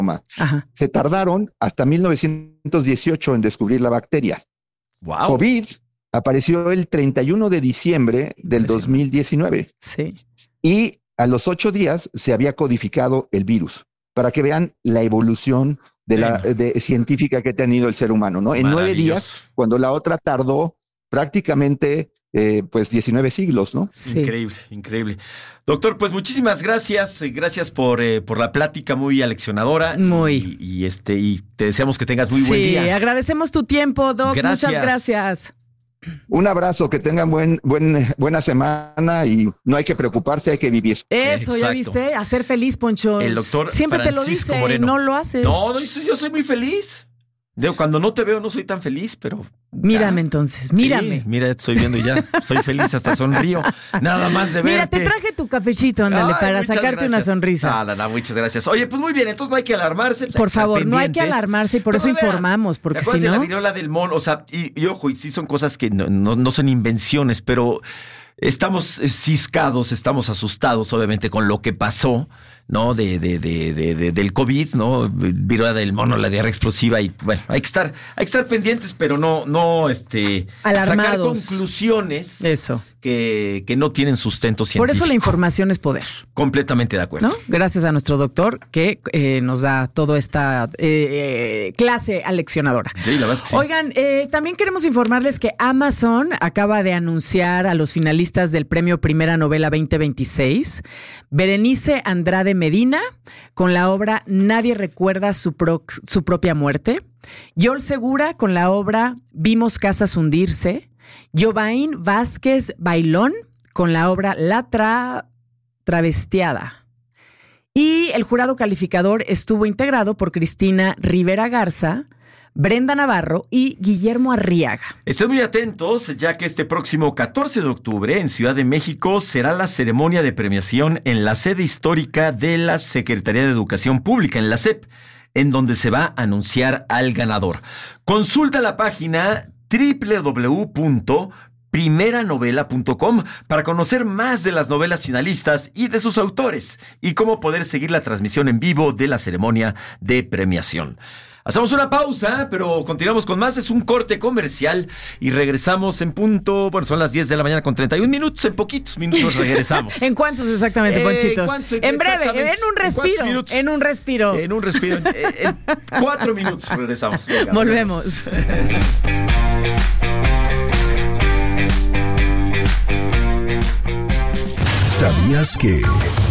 Ajá. Se tardaron hasta 1918 en descubrir la bacteria. Wow. COVID apareció el 31 de diciembre del 2019. Sí. Y a los 8 días se había codificado el virus, para que vean la evolución de científica que ha tenido el ser humano, ¿no? En 9 días, cuando la otra tardó prácticamente 19 siglos, ¿no? Sí. Increíble, increíble. Doctor, pues muchísimas gracias. Gracias por la plática muy aleccionadora. Muy. Y te deseamos que tengas muy buen día. Sí, agradecemos tu tiempo, Doc. Gracias. Muchas gracias. Un abrazo, que tengan buena semana y no hay que preocuparse, hay que vivir. Eso, Exacto. ¿ya viste? Hacer feliz, Poncho. El doctor siempre Francisco te lo dice, Moreno. no lo haces. No, yo soy muy feliz. Cuando no te veo no soy tan feliz, pero... Mírame entonces, mírame. Sí, mira, te estoy viendo y ya. Soy feliz, hasta sonrío. Nada más de verte. Mira, te traje tu cafecito, ándale, para muchas sacarte gracias. una sonrisa. No, muchas gracias. Oye, pues muy bien, entonces no hay que alarmarse. Por favor, no hay que alarmarse y por eso informamos, porque si no... la viruela del mono, o sea, y ojo, y sí son cosas que no son invenciones, pero estamos ciscados, estamos asustados, obviamente, con lo que pasó, ¿no? Del COVID, ¿no? Viruela del mono, la diarrea explosiva, y bueno, hay que estar pendientes, pero no alarmados. Sacar conclusiones. Eso. Que no tienen sustento científico. Por eso la información es poder. Completamente de acuerdo. ¿No? Gracias a nuestro doctor que nos da toda esta clase aleccionadora. Sí, la verdad es que sí. Oigan, también queremos informarles que Amazon acaba de anunciar a los finalistas del Premio Primera Novela 2026. Berenice Andrade Medina, con la obra Nadie recuerda su propia muerte. Yol Segura, con la obra Vimos casas hundirse. Jovain Vázquez Bailón, con la obra La Travestiada. Y el jurado calificador estuvo integrado por Cristina Rivera Garza, Brenda Navarro y Guillermo Arriaga. Estén muy atentos, ya que este próximo 14 de octubre en Ciudad de México será la ceremonia de premiación en la sede histórica de la Secretaría de Educación Pública, en la SEP, en donde se va a anunciar al ganador. Consulta la página www.primeranovela.com para conocer más de las novelas finalistas y de sus autores y cómo poder seguir la transmisión en vivo de la ceremonia de premiación. Hacemos una pausa, pero continuamos con más. Es un corte comercial y regresamos en punto. Bueno, son las 10 de la mañana con 31 minutos. En poquitos minutos regresamos. ¿En cuántos exactamente, Ponchito? En breve, en un respiro. En 4 minutos regresamos. Venga, volvemos. ¿Sabías que...?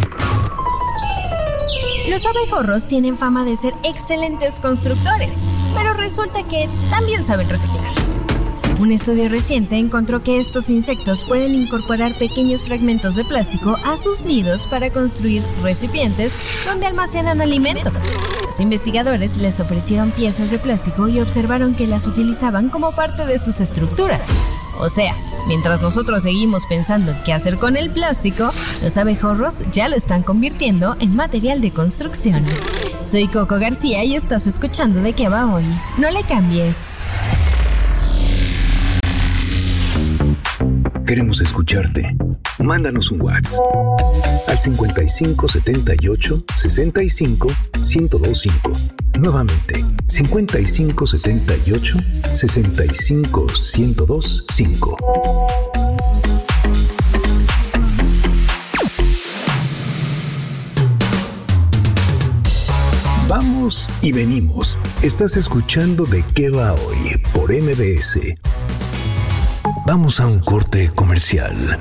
Los abejorros tienen fama de ser excelentes constructores, pero resulta que también saben reciclar. Un estudio reciente encontró que estos insectos pueden incorporar pequeños fragmentos de plástico a sus nidos para construir recipientes donde almacenan alimento. Los investigadores les ofrecieron piezas de plástico y observaron que las utilizaban como parte de sus estructuras. O sea, mientras nosotros seguimos pensando qué hacer con el plástico, los abejorros ya lo están convirtiendo en material de construcción. Soy Coco García y estás escuchando De Qué Va Hoy. No le cambies. Queremos escucharte. Mándanos un WhatsApp al 55 78 65 1025. Nuevamente, 55 78 65 1025. Vamos y venimos. Estás escuchando De Qué Va Hoy por MBS. Vamos a un corte comercial.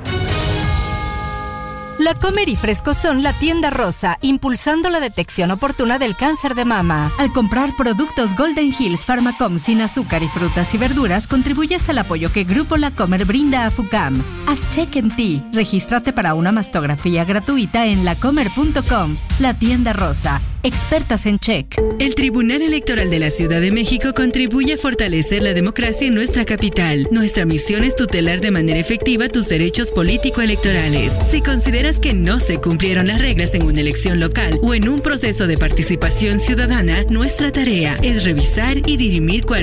La Comer y Fresco son la tienda rosa, impulsando la detección oportuna del cáncer de mama. Al comprar productos Golden Hills Pharmacom sin azúcar y frutas y verduras, contribuyes al apoyo que Grupo La Comer brinda a FUCAM. Haz check en ti. Regístrate para una mastografía gratuita en lacomer.com. La tienda rosa. Expertas en check. El Tribunal Electoral de la Ciudad de México contribuye a fortalecer la democracia en nuestra capital. Nuestra misión es tutelar de manera efectiva tus derechos político-electorales. Si consideras que no se cumplieron las reglas en una elección local o en un proceso de participación ciudadana, nuestra tarea es revisar y dirimir cuál